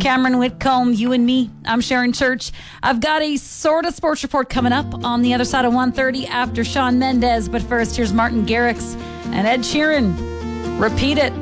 Cameron Whitcomb, you and me. I'm Sharon Church. I've got a sort of sports report coming up on the other side of 1:30 after Shawn Mendes. But first, here's Martin Garrix and Ed Sheeran. Repeat It.